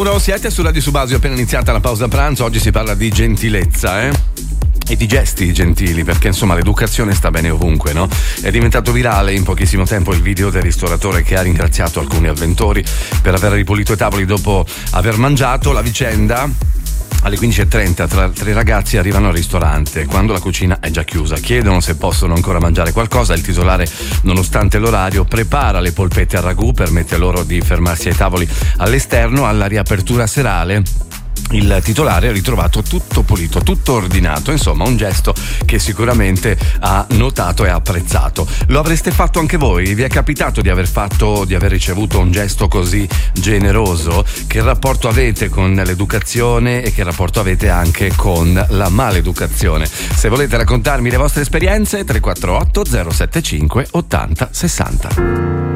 Siete su Radio Subasio, appena iniziata la pausa pranzo. Oggi si parla di gentilezza, e di gesti gentili, perché insomma l'educazione sta bene ovunque, no? È diventato virale in pochissimo tempo il video del ristoratore che ha ringraziato alcuni avventori per aver ripulito i tavoli dopo aver mangiato. La vicenda: alle 15:30 tre ragazzi arrivano al ristorante quando la cucina è già chiusa, chiedono se possono ancora mangiare qualcosa. Il titolare, nonostante l'orario, prepara le polpette al ragù, permette loro di fermarsi ai tavoli all'esterno. Alla riapertura serale il titolare è ritrovato tutto pulito, tutto ordinato, insomma un gesto che sicuramente ha notato e apprezzato. Lo avreste fatto anche voi? Vi è capitato di aver ricevuto un gesto così generoso? Che rapporto avete con l'educazione e che rapporto avete anche con la maleducazione? Se volete raccontarmi le vostre esperienze, 348 075 80 60.